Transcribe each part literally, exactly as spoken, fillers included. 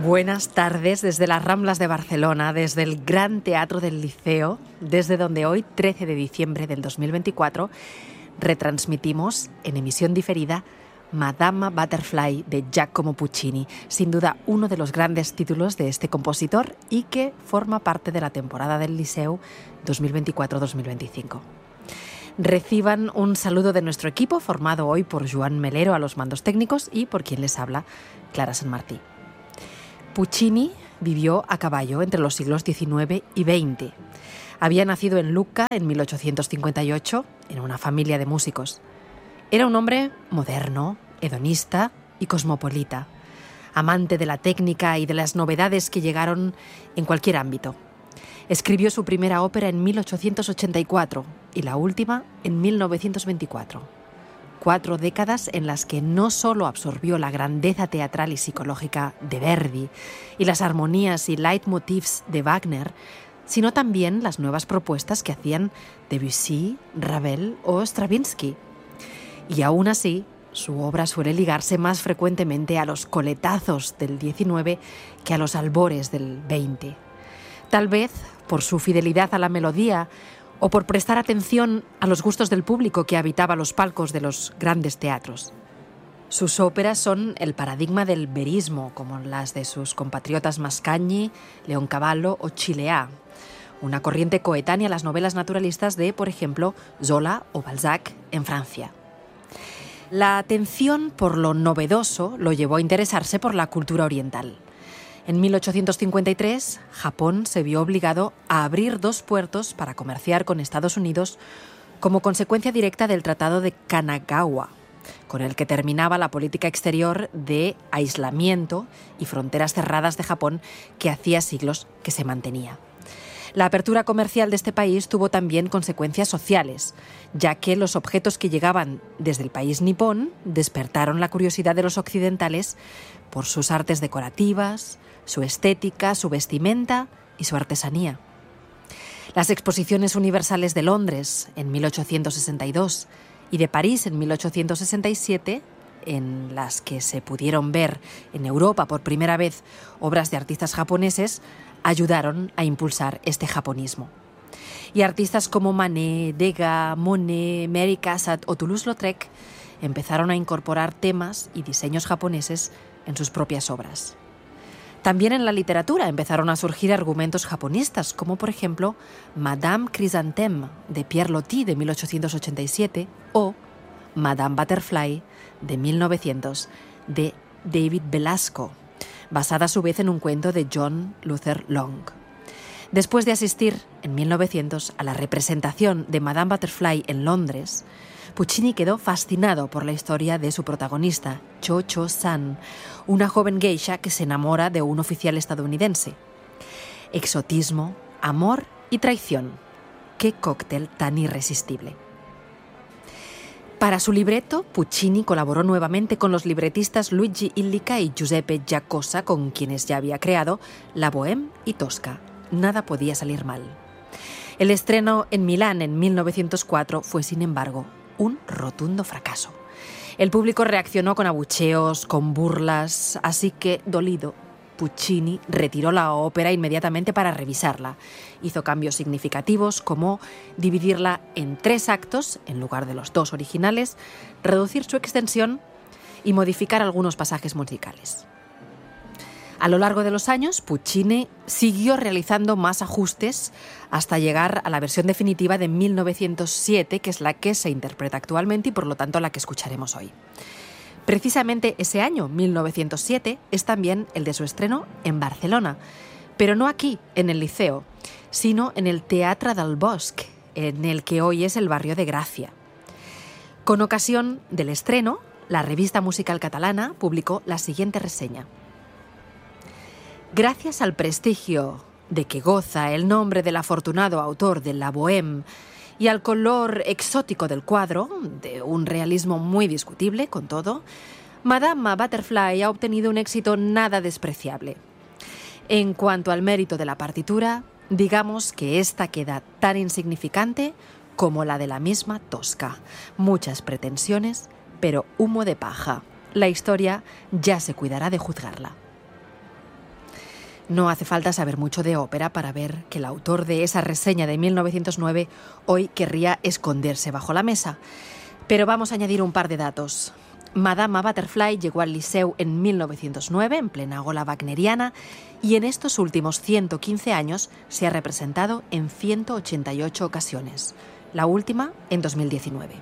Buenas tardes desde las Ramblas de Barcelona, desde el Gran Teatro del Liceo, desde donde hoy, trece de diciembre del dos mil veinticuatro, retransmitimos en emisión diferida Madama Butterfly de Giacomo Puccini, sin duda uno de los grandes títulos de este compositor y que forma parte de la temporada del Liceu dos mil veinticuatro dos mil veinticinco. Reciban un saludo de nuestro equipo, formado hoy por Joan Melero a los mandos técnicos y por quien les habla, Clara San Martí. Puccini vivió a caballo entre los siglos diecinueve y veinte. Había nacido en Lucca en mil ochocientos cincuenta y ocho, en una familia de músicos. Era un hombre moderno, hedonista y cosmopolita, amante de la técnica y de las novedades que llegaron en cualquier ámbito. Escribió su primera ópera en mil ochocientos ochenta y cuatro y la última en mil novecientos veinticuatro. Cuatro décadas en las que no solo absorbió la grandeza teatral y psicológica de Verdi y las armonías y leitmotivs de Wagner, sino también las nuevas propuestas que hacían Debussy, Ravel o Stravinsky. Y aún así, su obra suele ligarse más frecuentemente a los coletazos del diecinueve que a los albores del veinte. Tal vez por su fidelidad a la melodía o por prestar atención a los gustos del público que habitaba los palcos de los grandes teatros. Sus óperas son el paradigma del verismo, como las de sus compatriotas Mascagni, Leoncavallo o Chileá, una corriente coetánea a las novelas naturalistas de, por ejemplo, Zola o Balzac en Francia. La atención por lo novedoso lo llevó a interesarse por la cultura oriental. En mil ochocientos cincuenta y tres, Japón se vio obligado a abrir dos puertos para comerciar con Estados Unidos como consecuencia directa del Tratado de Kanagawa, con el que terminaba la política exterior de aislamiento y fronteras cerradas de Japón que hacía siglos que se mantenía. La apertura comercial de este país tuvo también consecuencias sociales, ya que los objetos que llegaban desde el país nipón despertaron la curiosidad de los occidentales por sus artes decorativas, su estética, su vestimenta y su artesanía. Las exposiciones universales de Londres en mil ochocientos sesenta y dos y de París en mil ochocientos sesenta y siete, en las que se pudieron ver en Europa por primera vez obras de artistas japoneses, ayudaron a impulsar este japonismo. Y artistas como Manet, Degas, Monet, Mary Cassatt o Toulouse-Lautrec empezaron a incorporar temas y diseños japoneses en sus propias obras. También en la literatura empezaron a surgir argumentos japonistas, como por ejemplo Madame Chrysanthème de Pierre Loti de mil ochocientos ochenta y siete o Madame Butterfly de mil novecientos de David Belasco, basada a su vez en un cuento de John Luther Long. Después de asistir en mil novecientos a la representación de Madame Butterfly en Londres, Puccini quedó fascinado por la historia de su protagonista, Cho-Cho-san, una joven geisha que se enamora de un oficial estadounidense. Exotismo, amor y traición. ¡Qué cóctel tan irresistible! Para su libreto, Puccini colaboró nuevamente con los libretistas Luigi Illica y Giuseppe Giacosa, con quienes ya había creado La Bohème y Tosca. Nada podía salir mal. El estreno en Milán en mil novecientos cuatro fue, sin embargo, un rotundo fracaso. El público reaccionó con abucheos, con burlas, así que, dolido, Puccini retiró la ópera inmediatamente para revisarla. Hizo cambios significativos como dividirla en tres actos en lugar de los dos originales, reducir su extensión y modificar algunos pasajes musicales. A lo largo de los años, Puccini siguió realizando más ajustes hasta llegar a la versión definitiva de mil novecientos siete, que es la que se interpreta actualmente y por lo tanto la que escucharemos hoy. Precisamente ese año, mil novecientos siete, es también el de su estreno en Barcelona, pero no aquí, en el Liceo, sino en el Teatre del Bosc, en el que hoy es el barrio de Gracia. Con ocasión del estreno, la revista musical catalana publicó la siguiente reseña. Gracias al prestigio de que goza el nombre del afortunado autor de La Bohème y al color exótico del cuadro, de un realismo muy discutible, con todo, Madame Butterfly ha obtenido un éxito nada despreciable. En cuanto al mérito de la partitura, digamos que esta queda tan insignificante como la de la misma Tosca. Muchas pretensiones, pero humo de paja. La historia ya se cuidará de juzgarla. No hace falta saber mucho de ópera para ver que el autor de esa reseña de mil novecientos nueve hoy querría esconderse bajo la mesa. Pero vamos a añadir un par de datos. Madama Butterfly llegó al Liceu en mil novecientos nueve, en plena ola wagneriana, y en estos últimos ciento quince años se ha representado en ciento ochenta y ocho ocasiones, la última en dos mil diecinueve.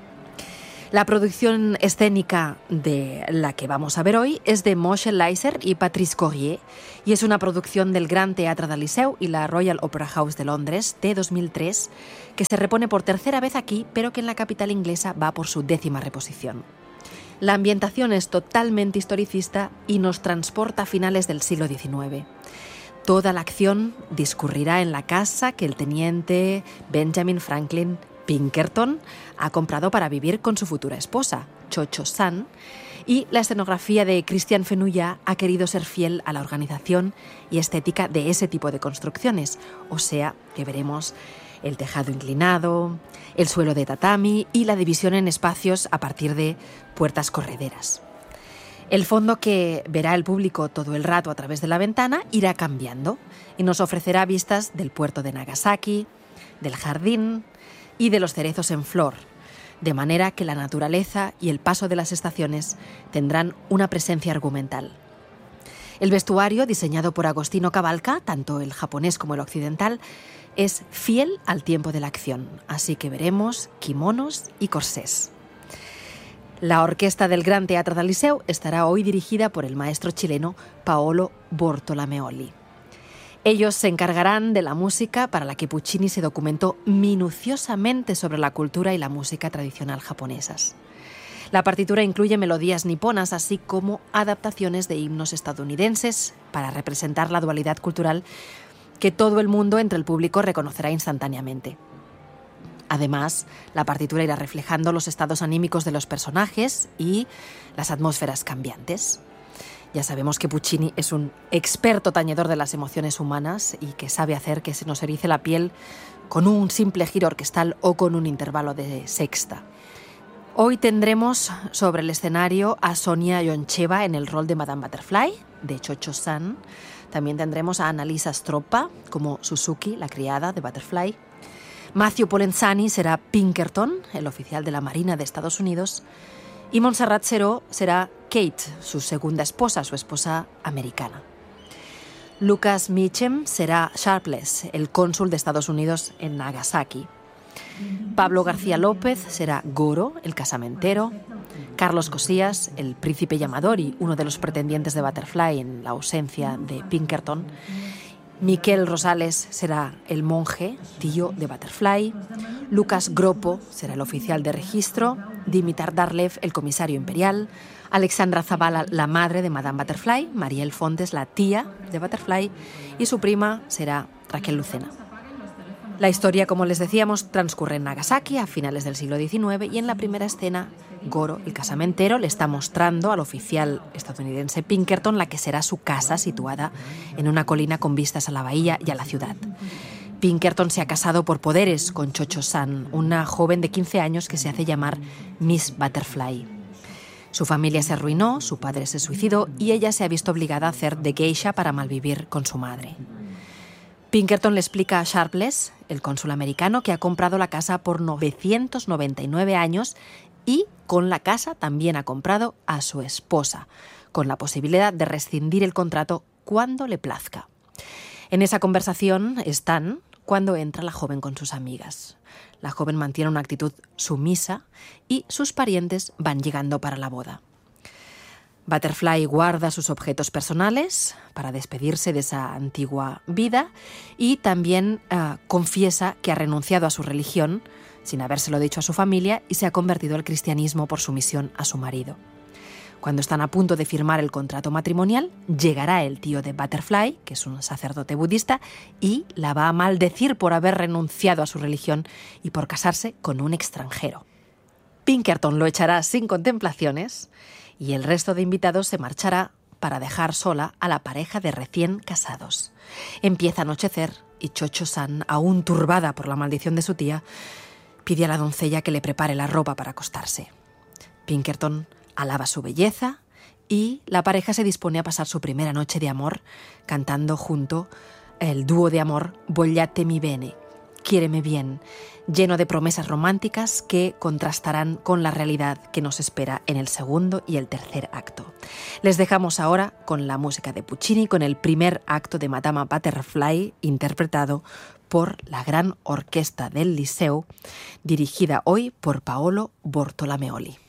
La producción escénica de la que vamos a ver hoy es de Moshe Leiser y Patrice Corrier y es una producción del Gran Teatre del Liceu y la Royal Opera House de Londres de dos mil tres, que se repone por tercera vez aquí, pero que en la capital inglesa va por su décima reposición. La ambientación es totalmente historicista y nos transporta a finales del siglo diecinueve. Toda la acción discurrirá en la casa que el teniente Benjamin Franklin Pinkerton ha comprado para vivir con su futura esposa, Cho Cho San, y la escenografía de Christian Fenouillat ha querido ser fiel a la organización y estética de ese tipo de construcciones, o sea, que veremos el tejado inclinado, el suelo de tatami y la división en espacios a partir de puertas correderas. El fondo que verá el público todo el rato a través de la ventana irá cambiando y nos ofrecerá vistas del puerto de Nagasaki, del jardín y de los cerezos en flor, de manera que la naturaleza y el paso de las estaciones tendrán una presencia argumental. El vestuario, diseñado por Agostino Cavalca, tanto el japonés como el occidental, es fiel al tiempo de la acción, así que veremos kimonos y corsés. La orquesta del Gran Teatre del Liceu estará hoy dirigida por el maestro chileno Paolo Bortolameoli. Ellos se encargarán de la música para la que Puccini se documentó minuciosamente sobre la cultura y la música tradicional japonesas. La partitura incluye melodías niponas, así como adaptaciones de himnos estadounidenses para representar la dualidad cultural que todo el mundo entre el público reconocerá instantáneamente. Además, la partitura irá reflejando los estados anímicos de los personajes y las atmósferas cambiantes. Ya sabemos que Puccini es un experto tañedor de las emociones humanas y que sabe hacer que se nos erice la piel con un simple giro orquestal o con un intervalo de sexta. Hoy tendremos sobre el escenario a Sonia Yoncheva en el rol de Madame Butterfly, de Cho Cho San. También tendremos a Annalisa Stroppa como Suzuki, la criada de Butterfly. Matthew Polenzani será Pinkerton, el oficial de la Marina de Estados Unidos. Y Montserrat Seró será Kate, su segunda esposa, su esposa americana. Lucas Meacham será Sharpless, el cónsul de Estados Unidos en Nagasaki. Pablo García López será Goro, el casamentero. Carlos Cosías, el príncipe llamador y uno de los pretendientes de Butterfly en la ausencia de Pinkerton. Miquel Rosales será el monje, tío de Butterfly. Lucas Gropo será el oficial de registro. Dimitar Darlev, el comisario imperial. Alexandra Zavala, la madre de Madame Butterfly. Mariel Fontes, la tía de Butterfly. Y su prima será Raquel Lucena. La historia, como les decíamos, transcurre en Nagasaki a finales del siglo diecinueve y en la primera escena, Goro, el casamentero, le está mostrando al oficial estadounidense Pinkerton la que será su casa situada en una colina con vistas a la bahía y a la ciudad. Pinkerton se ha casado por poderes con Cho Cho San, una joven de quince años que se hace llamar Miss Butterfly. Su familia se arruinó, su padre se suicidó y ella se ha visto obligada a hacer de geisha para malvivir con su madre. Pinkerton le explica a Sharpless, el cónsul americano, que ha comprado la casa por novecientos noventa y nueve años y con la casa también ha comprado a su esposa, con la posibilidad de rescindir el contrato cuando le plazca. En esa conversación están cuando entra la joven con sus amigas. La joven mantiene una actitud sumisa y sus parientes van llegando para la boda. Butterfly guarda sus objetos personales para despedirse de esa antigua vida y también uh, confiesa que ha renunciado a su religión sin habérselo dicho a su familia y se ha convertido al cristianismo por sumisión a su marido. Cuando están a punto de firmar el contrato matrimonial, llegará el tío de Butterfly, que es un sacerdote budista, y la va a maldecir por haber renunciado a su religión y por casarse con un extranjero. Pinkerton lo echará sin contemplaciones y el resto de invitados se marchará para dejar sola a la pareja de recién casados. Empieza a anochecer y Cho Cho San, aún turbada por la maldición de su tía, pide a la doncella que le prepare la ropa para acostarse. Pinkerton alaba su belleza y la pareja se dispone a pasar su primera noche de amor cantando junto el dúo de amor Vogliatemi bene, Quiéreme bien, lleno de promesas románticas que contrastarán con la realidad que nos espera en el segundo y el tercer acto. Les dejamos ahora con la música de Puccini, con el primer acto de Madama Butterfly, interpretado por la gran orquesta del Liceo, dirigida hoy por Paolo Bortolomeoli.